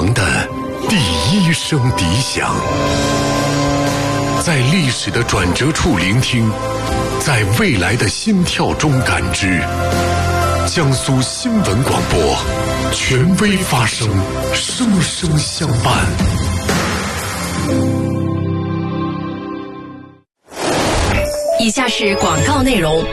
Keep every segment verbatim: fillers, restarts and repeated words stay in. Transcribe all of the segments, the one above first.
航的第一声笛响，在历史的转折处聆听，在未来的心跳中感知。江苏新闻广播，权威发声，声声相伴。 以下是广告内容。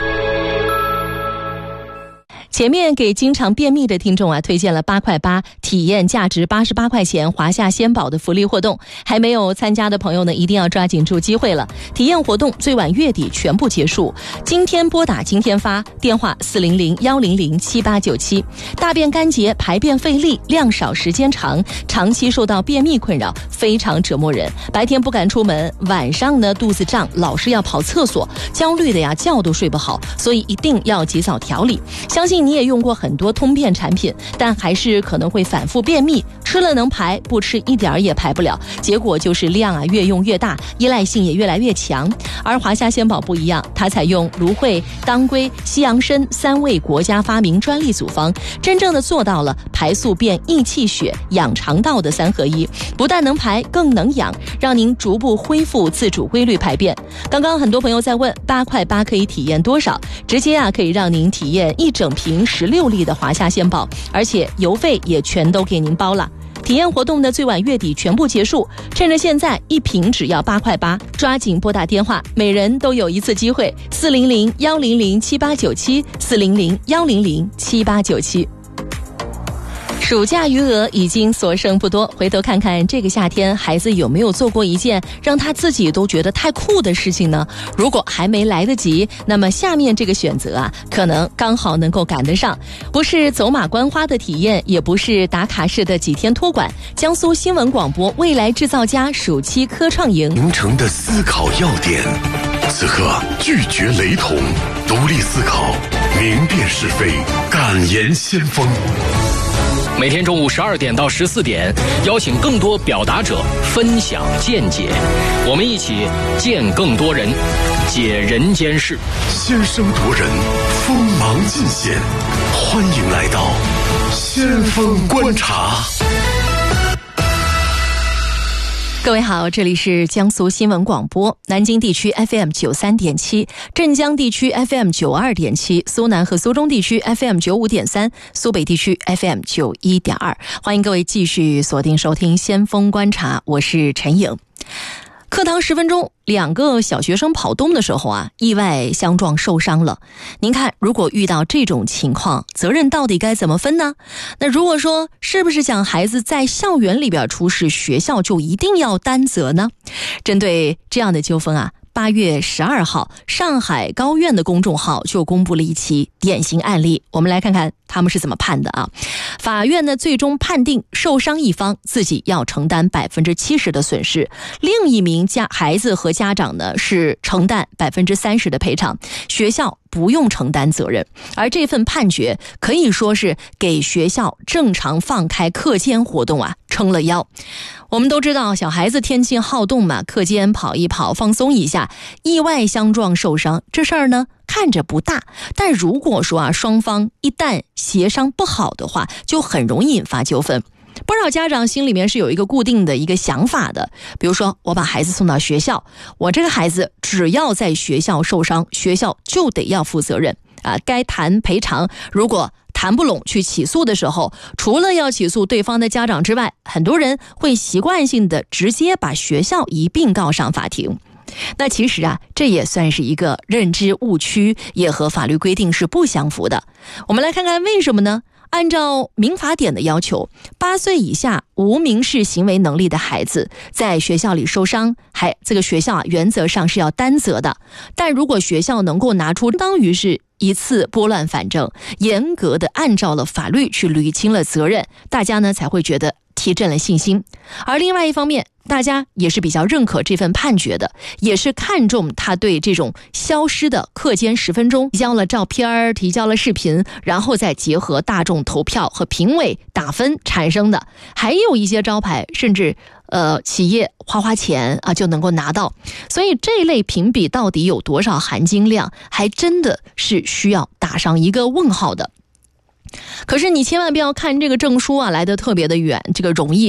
前面给经常便秘的听众啊推荐了八块八体验价值八十八块钱华夏鲜宝的福利活动，还没有参加的朋友呢一定要抓紧住机会了。体验活动最晚月底全部结束，今天拨打今天发，电话四零零幺零零七八九七。大便干结、排便费力、量少时间长，长期受到便秘困扰，非常折磨人。白天不敢出门，晚上呢肚子胀，老是要跑厕所，焦虑的呀觉都睡不好，所以一定要及早调理。相信你也用过很多通便产品，但还是可能会反复便秘，吃了能排，不吃一点也排不了，结果就是量啊越用越大，依赖性也越来越强。而华夏鲜宝不一样，它采用芦荟、当归、西洋参三味国家发明专利组方，真正的做到了排宿便、益气血、养肠道的三合一，不但能排，更能养，让您逐步恢复自主规律排便。刚刚很多朋友在问八块八可以体验多少，直接啊可以让您体验一整瓶十六粒的华夏鲜宝，而且邮费也全都给您包了。体验活动的最晚月底全部结束，趁着现在一瓶只要八块八，抓紧拨打电话，每人都有一次机会，四零零幺零零七八九七，四零零幺零零七八九七。暑假余额已经所剩不多，回头看看这个夏天孩子有没有做过一件让他自己都觉得太酷的事情呢？如果还没来得及，那么下面这个选择啊可能刚好能够赶得上。不是走马观花的体验，也不是打卡式的几天托管，江苏新闻广播未来制造家暑期科创营形成的思考要点，此刻拒绝雷同，独立思考，明辨是非，敢言先锋。 每天中午十二点到十四点，邀请更多表达者分享见解，我们一起见更多人，解人间事。 先声夺人，锋芒尽显，欢迎来到先锋观察。 各位好，这里是江苏新闻广播，南京地区 F M 九十三点七，镇江地区 F M 九十二点七，苏南和苏中地区 F M 九十五点三，苏北地区 F M 九十一点二。欢迎各位继续锁定收听先锋观察，我是陈颖。课堂十分钟，两个小学生跑动的时候啊，意外相撞受伤了。您看，如果遇到这种情况，责任到底该怎么分呢？那如果说是不是讲孩子在校园里边出事，学校就一定要担责呢？针对这样的纠纷啊，八月十二号，上海高院的公众号就公布了一起典型案例，我们来看看他们是怎么判的啊。法院呢最终判定受伤一方自己要承担百分之七十的损失，另一名家孩子和家长呢是承担百分之三十的赔偿，学校不用承担责任。而这份判决可以说是给学校正常放开课间活动啊撑了腰。我们都知道小孩子天性好动嘛，课间跑一跑放松一下，意外相撞受伤，这事儿呢看着不大，但如果说啊双方一旦协商不好的话，就很容易引发纠纷。不少家长心里面是有一个固定的一个想法的，比如说我把孩子送到学校，我这个孩子只要在学校受伤，学校就得要负责任啊，该谈赔偿，如果谈不拢去起诉的时候，除了要起诉对方的家长之外，很多人会习惯性的直接把学校一并告上法庭。那其实啊，这也算是一个认知误区，也和法律规定是不相符的。我们来看看为什么呢？按照民法典的要求，八岁以下无民事行为能力的孩子在学校里受伤，还这个学校啊原则上是要担责的。但如果学校能够拿出当于是一次拨乱反正，严格的按照了法律去捋清了责任，大家呢才会觉得提振了信心。而另外一方面，大家也是比较认可这份判决的，也是看重他对这种消失的课间十分钟提交了照片，提交了视频，然后再结合大众投票和评委打分产生的。还有一些招牌甚至呃企业花花钱啊就能够拿到，所以这类评比到底有多少含金量，还真的是需要打上一个问号的。可是你千万不要看这个证书啊来得特别的远，这个容易